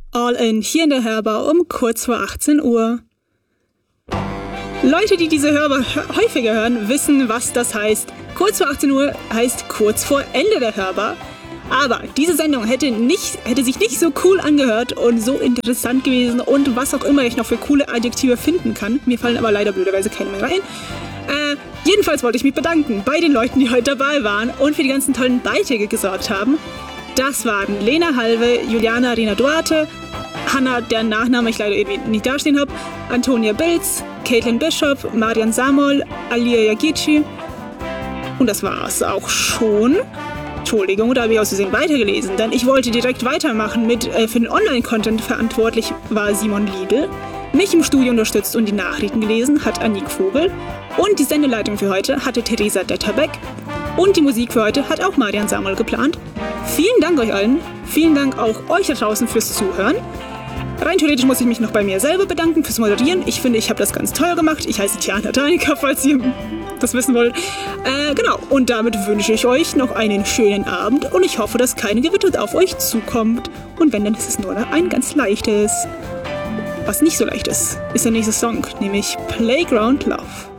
All In hier in der Hörbar um kurz vor 18 Uhr. Leute, die diese Hörbar häufiger hören, wissen, was das heißt. Kurz vor 18 Uhr heißt kurz vor Ende der Hörbar. Aber diese Sendung hätte sich nicht so cool angehört und so interessant gewesen und was auch immer ich noch für coole Adjektive finden kann. Mir fallen aber leider blöderweise keine mehr rein. Jedenfalls wollte ich mich bedanken bei den Leuten, die heute dabei waren und für die ganzen tollen Beiträge gesorgt haben. Das waren Lena Halve, Juliana Rena Duarte, Hanna, deren Nachname ich leider irgendwie nicht dastehen habe, Antonia Bilz, Caitlin Bishop, Marian Samol, Alia Yagici. Und das war's auch schon. Entschuldigung, da habe ich aus Versehen weitergelesen, denn ich wollte direkt weitermachen mit, für den Online-Content verantwortlich war Simon Liedl. Mich im Studio unterstützt und die Nachrichten gelesen hat Annik Vogel. Und die Sendeleitung für heute hatte Theresa Detterbeck. Und die Musik für heute hat auch Marian Samol geplant. Vielen Dank euch allen. Vielen Dank auch euch da draußen fürs Zuhören. Rein theoretisch muss ich mich noch bei mir selber bedanken fürs Moderieren. Ich finde, ich habe das ganz toll gemacht. Ich heiße Tiana Danica, falls ihr das wissen wollt. Genau, und damit wünsche ich euch noch einen schönen Abend und ich hoffe, dass keine Gewitter auf euch zukommt. Und wenn, dann ist es nur ein ganz leichtes. Was nicht so leicht ist der nächste Song, nämlich Playground Love.